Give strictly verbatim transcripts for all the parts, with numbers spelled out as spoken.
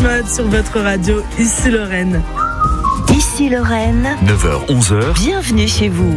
Mode sur votre radio, ici Lorraine. Ici Lorraine, neuf heures onze heures. Bienvenue chez vous.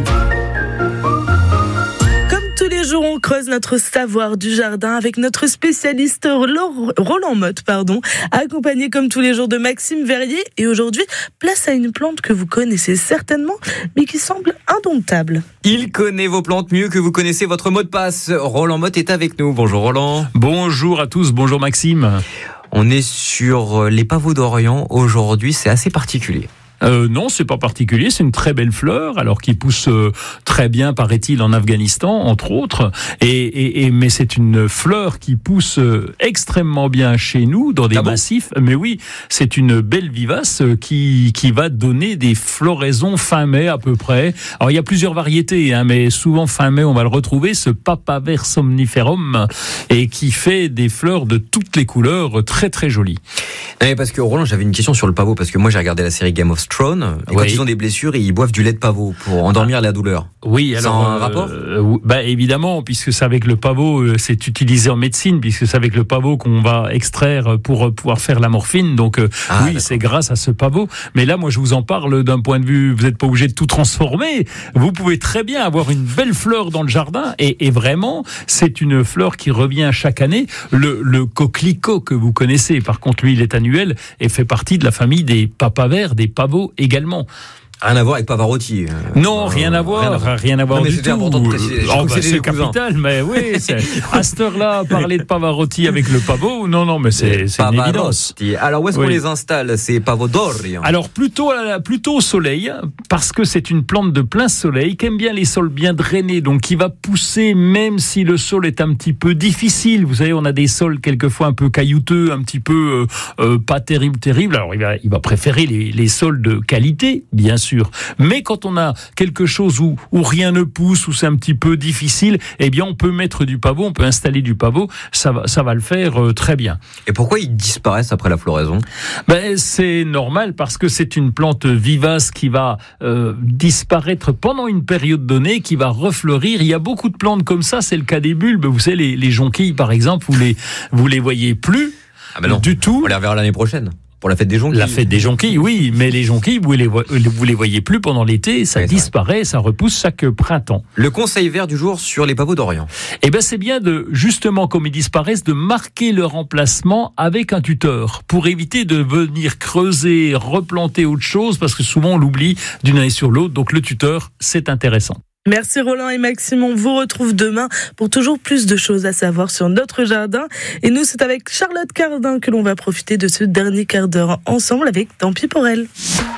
Tous les jours, on creuse notre savoir du jardin avec notre spécialiste Roland Motte, pardon, accompagné comme tous les jours de Maxime Verrier. Et aujourd'hui, place à une plante que vous connaissez certainement, mais qui semble indomptable. Il connaît vos plantes mieux que vous connaissez votre mot de passe. Roland Motte est avec nous. Bonjour Roland. Bonjour à tous, bonjour Maxime. On est sur les pavots d'Orient aujourd'hui, c'est assez particulier. Euh, non, c'est pas particulier, c'est une très belle fleur, alors qui pousse euh, très bien, paraît-il, en Afghanistan, entre autres. Et, et, et mais c'est une fleur qui pousse euh, extrêmement bien chez nous, dans des ah massifs. Bon mais oui, c'est une belle vivace euh, qui qui va donner des floraisons fin mai à peu près. Alors il y a plusieurs variétés, hein, mais souvent fin mai on va le retrouver, ce Papaver somniferum, et qui fait des fleurs de toutes les couleurs, très très jolies. Non, mais parce que Roland, j'avais une question sur le pavot, parce que moi j'ai regardé la série Game of Thrones, et oui. Quand ils ont des blessures, ils boivent du lait de pavot pour endormir la douleur. Oui, alors c'est un euh, rapport euh, bah évidemment, puisque c'est avec le pavot, euh, c'est utilisé en médecine, puisque c'est avec le pavot qu'on va extraire pour pouvoir faire la morphine. Donc euh, ah, oui, d'accord. C'est grâce à ce pavot. Mais là, moi, je vous en parle d'un point de vue, vous n'êtes pas obligé de tout transformer. Vous pouvez très bien avoir une belle fleur dans le jardin, et, et vraiment, c'est une fleur qui revient chaque année. Le, le coquelicot que vous connaissez, par contre, lui, il est annuel et fait partie de la famille des papavers, des pavots également. Rien à voir avec Pavarotti. Euh, non, euh, rien à voir, rien à voir, rien à voir non, mais du c'était tout. Important de préciser. Oh, bah, c'est capital, mais oui, c'est, à cette heure-là, parler de Pavarotti avec le pavot, non, non, mais c'est, c'est une évidence. Alors, où est-ce oui. qu'on les installe, ces pavots d'Orient ? Alors, plutôt, plutôt au soleil, parce que c'est une plante de plein soleil, qui aime bien les sols bien drainés, donc qui va pousser même si le sol est un petit peu difficile. Vous savez, on a des sols quelquefois un peu caillouteux, un petit peu euh, euh, pas terrible, terrible. Alors, il va, il va préférer les, les sols de qualité, bien sûr. Sûr. Mais quand on a quelque chose où, où rien ne pousse, où c'est un petit peu difficile, eh bien on peut mettre du pavot, on peut installer du pavot, ça va, ça va le faire euh, très bien. Et pourquoi ils disparaissent après la floraison ? Ben, c'est normal parce que c'est une plante vivace qui va euh, disparaître pendant une période donnée, qui va refleurir. Il y a beaucoup de plantes comme ça, c'est le cas des bulbes. Vous savez, les, les jonquilles par exemple, vous les, vous les voyez plus ah ben non, du tout. On les reverra l'année prochaine. Pour la fête des jonquilles. La fête des jonquilles, oui, mais les jonquilles, vous les, vous les voyez plus pendant l'été, ça oui, disparaît, ça repousse chaque printemps. Le conseil vert du jour sur les pavots d'Orient. Eh ben, c'est bien de, justement, comme ils disparaissent, de marquer leur emplacement avec un tuteur, pour éviter de venir creuser, replanter autre chose, parce que souvent on l'oublie d'une année sur l'autre, donc le tuteur, c'est intéressant. Merci Roland et Maxime, on vous retrouve demain pour toujours plus de choses à savoir sur notre jardin. Et nous, c'est avec Charlotte Cardin que l'on va profiter de ce dernier quart d'heure ensemble avec Tant pis pour elle.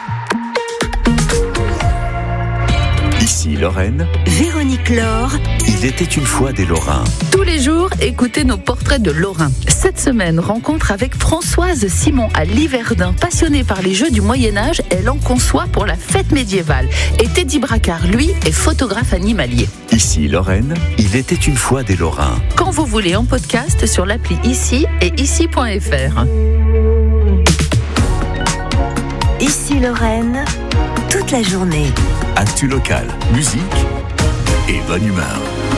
Ici Lorraine, Véronique Laure, il était une fois des Lorrains. Tous les jours, écoutez nos portraits de Lorrains. Cette semaine, rencontre avec Françoise Simon à Liverdun. Passionnée par les jeux du Moyen-Âge, elle en conçoit pour la fête médiévale. Et Teddy Bracard, lui, est photographe animalier. Ici Lorraine, il était une fois des Lorrains. Quand vous voulez en podcast sur l'appli Ici et ici point f r. Ici Lorraine, toute la journée. Actu local, musique et bonne humeur.